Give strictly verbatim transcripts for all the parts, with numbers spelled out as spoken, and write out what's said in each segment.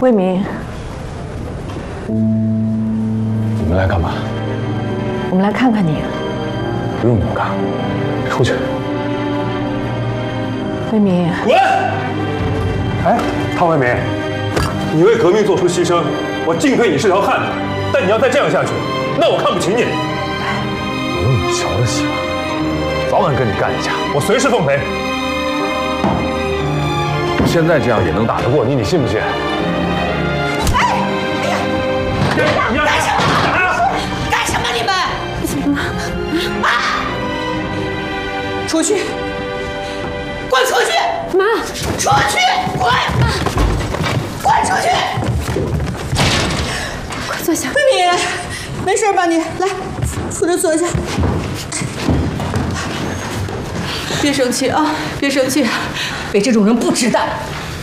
魏明， 你们来干嘛？ 我们来看看你。 不用你们看，出去。 魏明， 滚！哎，汤卫民，你为革命做出牺牲，我敬佩你是条汉子。但你要再这样下去，那我看不起你。有你瞧得起吗？早晚跟你干一架，我随时奉陪。我现在这样也能打得过你，你信不信？ 哎，哎呀，你要干什么？干什么你们？怎么了？啊！出去！滚出去！妈，出去！滚！滚出去！ 快坐下。 慧敏，没事吧你？来，扶着坐下。别生气啊，别生气，为这种人不值当。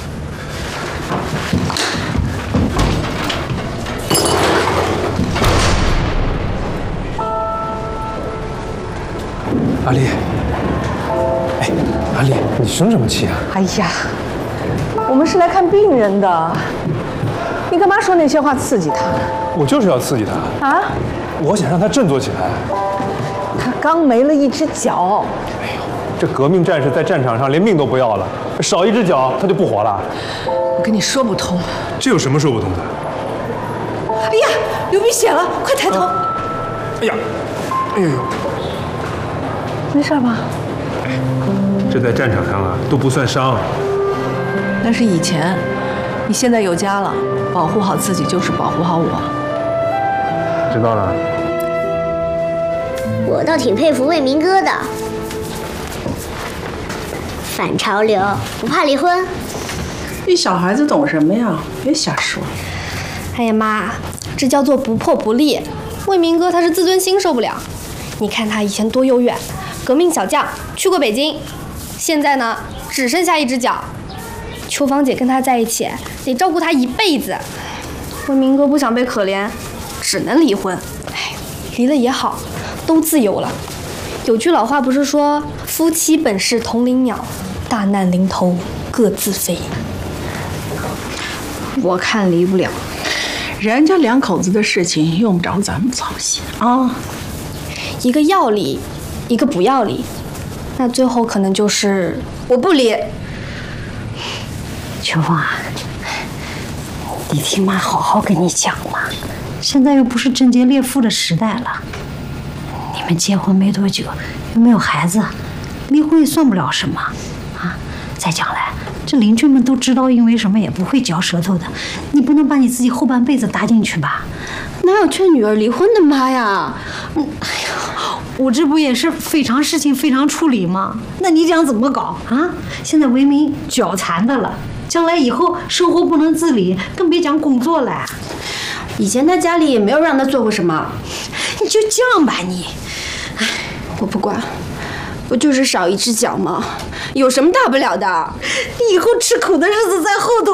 阿丽，哎，阿丽，你生什么气啊？ 哎呀，我们是来看病人的，你干嘛说那些话刺激他？ 我就是要刺激他啊！ 我想让他振作起来。 他刚没了一只脚。 哎呦，这革命战士在战场上连命都不要了，少一只脚他就不活了。 我跟你说不通。 这有什么说不通的？ 哎呀，流鼻血了，快抬头！ 啊、哎呀，哎呦呦！ 没事吧？ 这在战场上啊都不算伤。 那是以前，你现在有家了，保护好自己就是保护好我。 知道了。 我倒挺佩服魏明哥的，反潮流，不怕离婚。 你小孩子懂什么呀？别瞎说。 哎呀妈，这叫做不破不立。魏明哥他是自尊心受不了。你看他以前多悠远，革命小将，去过北京，现在呢只剩下一只脚。秋芳姐跟他在一起，得照顾他一辈子。魏明哥不想被可怜，只能离婚。哎，离了也好，都自由了。有句老话不是说夫妻本是同林鸟，大难临头各自飞。我看离不了。 人家两口子的事情用不着咱们操心啊。 一个要离，一个不要离，那最后可能就是我不离。 秋芳啊，你听妈好好跟你讲嘛，现在又不是贞洁烈妇的时代了，你们结婚没多久，又没有孩子，离婚也算不了什么啊。再讲来，这邻居们都知道，因为什么也不会嚼舌头的，你不能把你自己后半辈子搭进去吧？ 哪有劝女儿离婚的妈呀？嗯，哎呀，我这不也是非常事情非常处理吗？那你想怎么搞啊？现在为民脚残的了，将来以后生活不能自理，更别讲工作了。 以前他家里也没有让他做过什么， 你就犟吧你。 哎，我不管，不就是少一只脚吗？有什么大不了的？ 你以后吃苦的日子在后